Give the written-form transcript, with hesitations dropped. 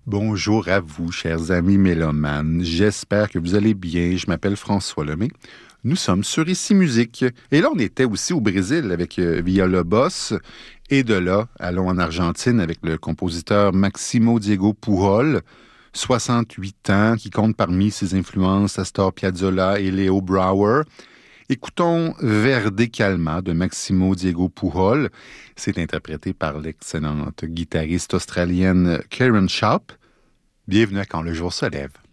Bonjour à vous, chers amis mélomanes. J'espère que vous allez bien. Je m'appelle François Lemay. Nous sommes sur Ici Musique. Et là, on était aussi au Brésil avec Villalobos. Et de là, allons en Argentine avec le compositeur Maximo Diego Pujol, 68 ans, qui compte parmi ses influences Astor Piazzolla et Leo Brouwer. Écoutons Verde Calma de Maximo Diego Pujol. C'est interprété par l'excellente guitariste australienne Karen Sharp. Bienvenue à Quand le jour se lève.